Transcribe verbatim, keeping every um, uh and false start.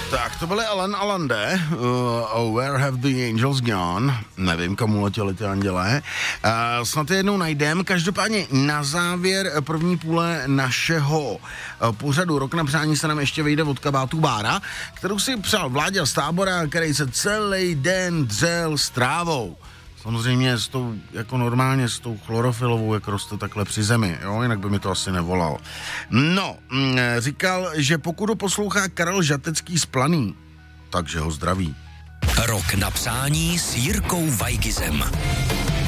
Tak, to byly Alan Alande, uh, oh, Where Have the Angels Gone, nevím, komu letěli ty andělé, uh, snad je jednou najdem. Každopádně na závěr první půle našeho uh, pořadu Rok na přání se nám ještě vyjde od kabátu Bára, kterou si přál Vláďa z Tábora, který se celý den dřel s trávou. Samozřejmě s tou, jako normálně s tou chlorofilovou, jak roste takhle při zemi, jo, jinak by mi to asi nevolal. No, říkal, že pokud ho poslouchá Karel Žatecký z Planý, takže ho zdraví. Rok na přání s Jirkou Vajgizem.